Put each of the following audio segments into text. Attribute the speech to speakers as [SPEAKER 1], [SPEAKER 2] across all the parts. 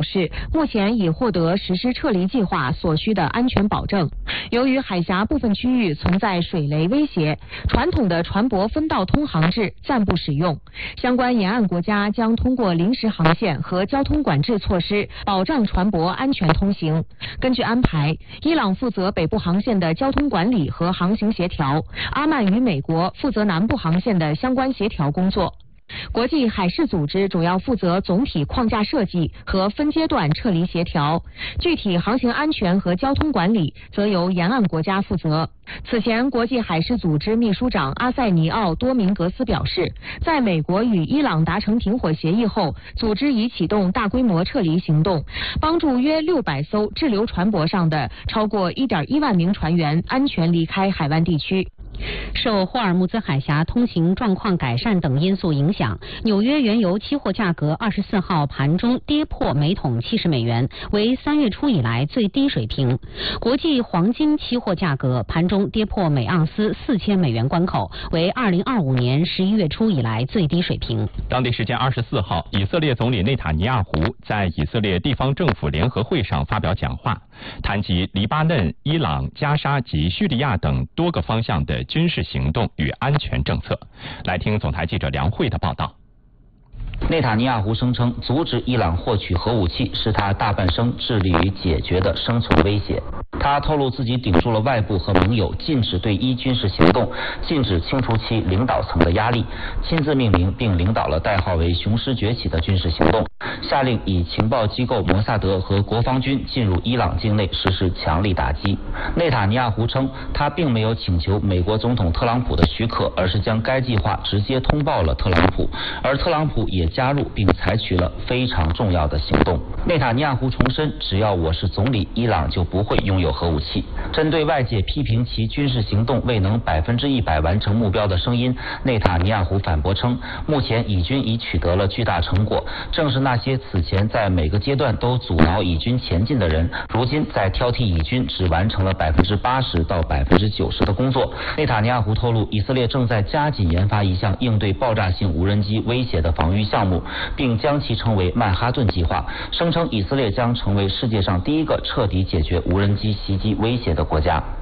[SPEAKER 1] 示，目前已获得实施撤离计划所需的安全保证。由于海峡部分区域存在水雷威胁，传统的船舶分道通航制暂不使用。相关沿岸国家将通过临时航线和交通管制措施，保障船舶安全通行。根据安排，伊朗负责北部航线的交通管理和航行协调，阿曼与美国负责南部航线的相关协调工作。国际海事组织主要负责总体框架设计和分阶段撤离协调，具体航行安全和交通管理则由沿岸国家负责。此前，国际海事组织秘书长阿塞尼奥多明格斯表示，在美国与伊朗达成停火协议后，组织已启动大规模撤离行动，帮助约600艘滞留船舶上的超过1.1万名船员安全离开海湾地区。
[SPEAKER 2] 受霍尔木兹海峡通行状况改善等因素影响，纽约原油期货价格24号盘中跌破每桶70美元，为3月初以来最低水平。国际黄金期货价格盘中跌破每盎司4000美元关口，为2025年11月初以来最低水平。
[SPEAKER 3] 当地时间24号，以色列总理内塔尼亚胡在以色列地方政府联合会上发表讲话，谈及黎巴嫩、伊朗、加沙及叙利亚等多个方向的军事行动与安全政策。来听总台记者梁慧的报道。
[SPEAKER 4] 内塔尼亚胡声称，阻止伊朗获取核武器是他大半生致力于解决的生存威胁。他透露自己顶住了外部和盟友禁止对伊军事行动、禁止清除其领导层的压力，亲自命名并领导了代号为“雄狮崛起”的军事行动，下令以情报机构摩萨德和国防军进入伊朗境内实施强力打击。内塔尼亚胡称，他并没有请求美国总统特朗普的许可，而是将该计划直接通报了特朗普，而特朗普也加入并采取了非常重要的行动。内塔尼亚胡重申，只要我是总理，伊朗就不会拥有核武器。针对外界批评其军事行动未能100%完成目标的声音，内塔尼亚胡反驳称，目前以军已取得了巨大成果，正是那些此前在每个阶段都阻挠以军前进的人，如今在挑剔以军只完成了80%到90%的工作。内塔尼亚胡透露，以色列正在加紧研发一项应对爆炸性无人机威胁的防御项目，并将其称为曼哈顿计划，声称以色列将成为世界上第一个彻底解决无人机袭击威胁的国家。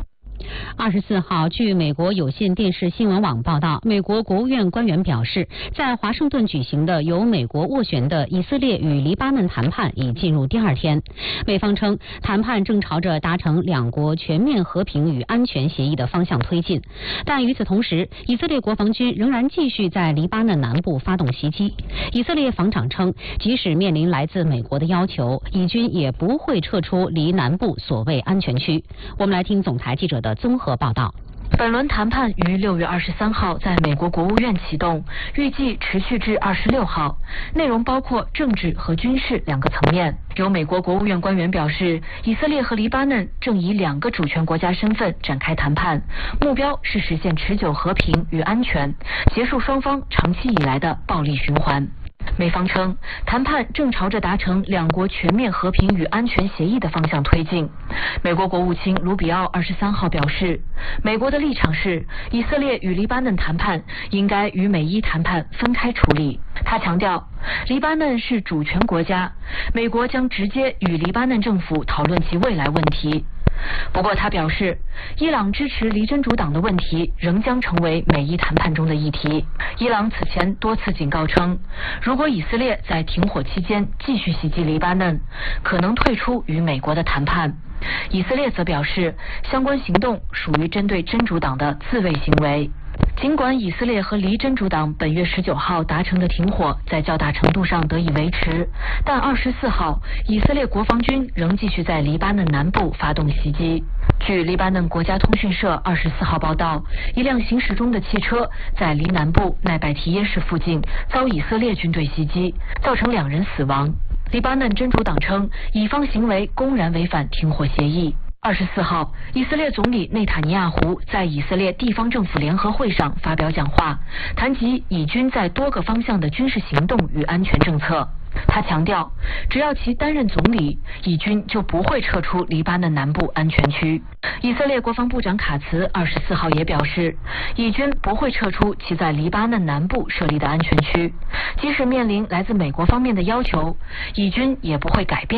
[SPEAKER 2] 24号，据美国有线电视新闻网报道，美国国务院官员表示，在华盛顿举行的由美国斡旋的以色列与黎巴嫩谈判已进入第2天。美方称，谈判正朝着达成两国全面和平与安全协议的方向推进，但与此同时，以色列国防军仍然继续在黎巴嫩南部发动袭击。以色列防长称，即使面临来自美国的要求，以军也不会撤出离南部所谓安全区。我们来听总台记者的综合报道。
[SPEAKER 5] 本轮谈判于6月23号在美国国务院启动，预计持续至26号，内容包括政治和军事两个层面。有美国国务院官员表示，以色列和黎巴嫩正以2个主权国家身份展开谈判，目标是实现持久和平与安全，结束双方长期以来的暴力循环。美方称，谈判正朝着达成两国全面和平与安全协议的方向推进。美国国务卿卢比奥23号表示，美国的立场是，以色列与黎巴嫩谈判应该与美伊谈判分开处理。他强调，黎巴嫩是主权国家，美国将直接与黎巴嫩政府讨论其未来问题。不过他表示，伊朗支持黎真主党的问题仍将成为美伊谈判中的议题。伊朗此前多次警告称，如果以色列在停火期间继续袭击黎巴嫩，可能退出与美国的谈判。以色列则表示，相关行动属于针对真主党的自卫行为。尽管以色列和黎真主党本月19号达成的停火在较大程度上得以维持，但24号以色列国防军仍继续在黎巴嫩南部发动袭击。据黎巴嫩国家通讯社24号报道，一辆行驶中的汽车在黎南部奈拜提耶市附近遭以色列军队袭击，造成2人死亡。黎巴嫩真主党称，以方行为公然违反停火协议。24号，以色列总理内塔尼亚胡在以色列地方政府联合会上发表讲话，谈及以军在多个方向的军事行动与安全政策。他强调，只要其担任总理，以军就不会撤出黎巴嫩南部安全区。以色列国防部长卡茨24号也表示，以军不会撤出其在黎巴嫩南部设立的安全区，即使面临来自美国方面的要求，以军也不会改变